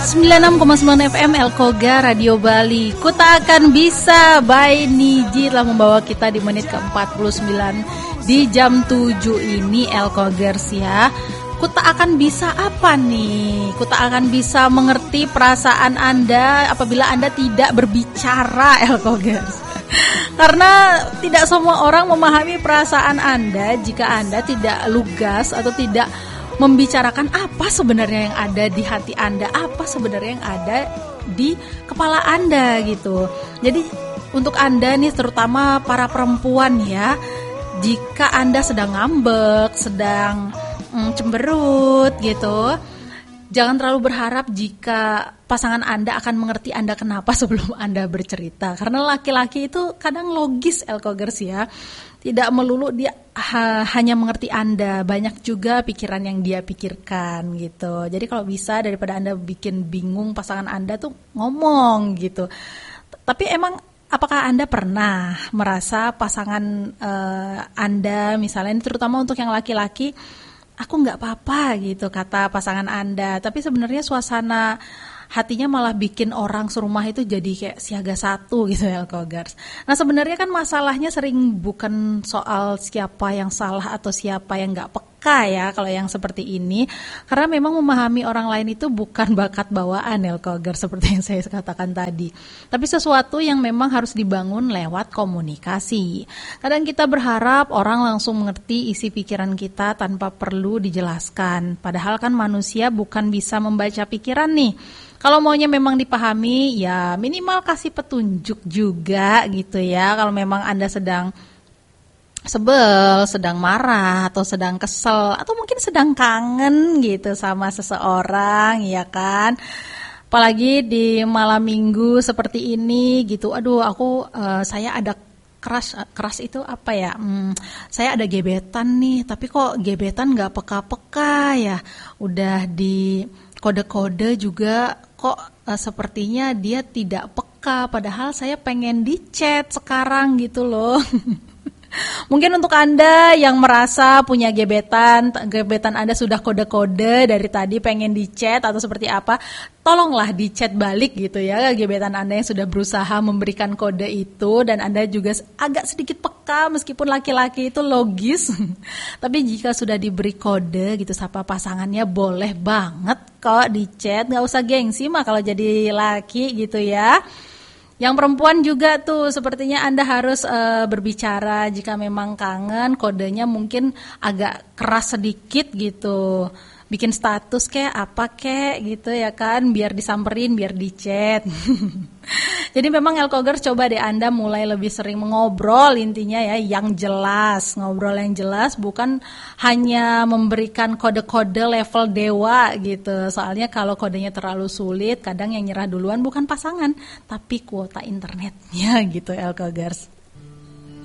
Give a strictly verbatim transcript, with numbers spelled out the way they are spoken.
sembilan puluh enam koma sembilan F M Elkoga Radio Bali. Ku tak akan bisa by Niji telah membawa kita di menit ke empat puluh sembilan di jam tujuh ini Elkogers ya. Ku tak akan bisa apa nih? Ku tak akan bisa mengerti perasaan Anda apabila Anda tidak berbicara Elkogers. Karena tidak semua orang memahami perasaan Anda jika Anda tidak lugas atau tidak membicarakan apa sebenarnya yang ada di hati Anda, apa sebenarnya yang ada di kepala Anda gitu. Jadi untuk Anda nih terutama para perempuan ya, jika Anda sedang ngambek, sedang mm, cemberut gitu, jangan terlalu berharap jika pasangan Anda akan mengerti Anda kenapa sebelum Anda bercerita. Karena laki-laki itu kadang logis Elkogers ya. Tidak melulu dia ha, hanya mengerti Anda, banyak juga pikiran yang dia pikirkan gitu. Jadi kalau bisa daripada Anda bikin bingung pasangan Anda tuh ngomong gitu. Tapi emang apakah Anda pernah merasa pasangan uh, Anda misalnya terutama untuk yang laki-laki, aku nggak apa-apa gitu kata pasangan Anda, tapi sebenarnya suasana hatinya malah bikin orang serumah itu jadi kayak siaga satu gitu ya Elkogers. Nah sebenarnya kan masalahnya sering bukan soal siapa yang salah atau siapa yang nggak peka ya kalau yang seperti ini, karena memang memahami orang lain itu bukan bakat bawaan Elkogers seperti yang saya katakan tadi, tapi sesuatu yang memang harus dibangun lewat komunikasi. Kadang kita berharap orang langsung mengerti isi pikiran kita tanpa perlu dijelaskan, padahal kan manusia bukan bisa membaca pikiran nih. Kalau maunya memang dipahami, ya minimal kasih petunjuk juga gitu ya. Kalau memang Anda sedang sebel, sedang marah, atau sedang kesel, atau mungkin sedang kangen gitu sama seseorang, ya kan. Apalagi di malam minggu seperti ini gitu. Aduh, aku uh, saya ada keras keras itu apa ya? Hmm, saya ada gebetan nih, tapi kok gebetan nggak peka-peka ya. Udah di kode-kode juga kok uh, sepertinya dia tidak peka, padahal saya pengen di chat sekarang gitu loh. Mungkin untuk Anda yang merasa punya gebetan, gebetan Anda sudah kode-kode dari tadi pengen di chat atau seperti apa, tolonglah di chat balik gitu ya gebetan Anda yang sudah berusaha memberikan kode itu, dan Anda juga agak sedikit peka meskipun laki-laki itu logis. Tapi jika sudah diberi kode gitu sama pasangannya, boleh banget kok di chat, nggak usah gengsi mah kalau jadi laki gitu ya. Yang perempuan juga tuh sepertinya Anda harus uh, berbicara jika memang kangen, kodenya mungkin agak keras sedikit gitu. Bikin status kayak apa kek gitu ya kan, biar disamperin, biar di chat. Jadi memang Elkogers coba deh Anda mulai lebih sering mengobrol intinya ya, yang jelas. Ngobrol yang jelas, bukan hanya memberikan kode-kode level dewa gitu. Soalnya kalau kodenya terlalu sulit, kadang yang nyerah duluan bukan pasangan, tapi kuota internetnya gitu Elkogers.